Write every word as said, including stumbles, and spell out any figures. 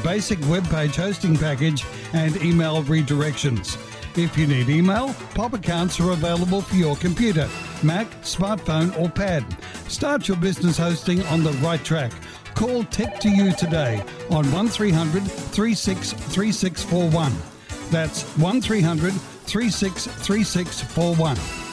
basic web page hosting package and email redirections. If you need email, Pop accounts are available for your computer, Mac, smartphone or pad. Start your business hosting on the right track. Call Tech to You today on one three hundred, three six three six four one. That's one three hundred, three six three six four one.